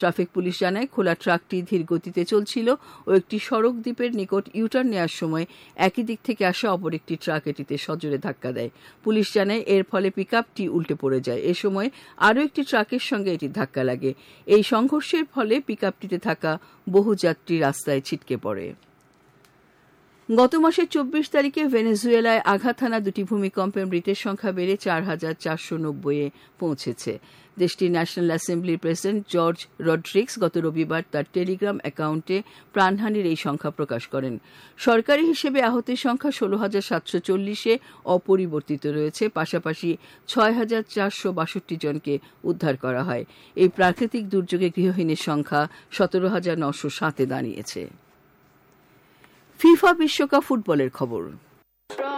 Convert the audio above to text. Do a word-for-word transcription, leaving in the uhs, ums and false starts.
Traffic police জানায়, খোলা ট্রাকটি ধীর গতিতে চলছিল ও একটি সড়ক দ্বীপের নিকট ইউটার্ন নেওয়ার সময় একই দিক থেকে আসা অপর একটি ট্রাক এটিতে সজোরে ধাক্কা দেয়। পুলিশ জানায়, এর ফলে পিকআপটি উল্টে পড়ে যায়। এ সময় আরও একটি ট্রাকের সঙ্গে এটির ধাক্কা লাগে। এই সংঘর্ষের ফলে পিকআপটিতে থাকা বহু যাত্রী রাস্তায় ছিটকে পড়ে। গত মাসের চব্বিশ তারিখে ভেনেজুয়েলায় আঘাত হানা দুটি ভূমিকম্পে মৃতের সংখ্যা বেড়ে চার হাজার চারশো নব্বই এ পৌঁছেছে। দেশটির ন্যাশনাল অ্যাসেম্বলির প্রেসিডেন্ট জর্জ রড্রিক্স গত রবিবার তার টেলিগ্রাম অ্যাকাউন্টে প্রাণহানির এই সংখ্যা প্রকাশ করেন। সরকারি হিসেবে আহতের সংখ্যা ষোলো হাজার সাতশো চল্লিশে অপরিবর্তিত রয়েছে। পাশাপাশি ছয় হাজার চারশো বাষট্টি জনকে উদ্ধার করা হয়। এই প্রাকৃতিক দুর্যোগে গৃহহীনের সংখ্যা সতেরো হাজার নশো সাতে দাঁড়িয়েছে। ফিফা বিশ্বকাপ ফুটবলের খবর।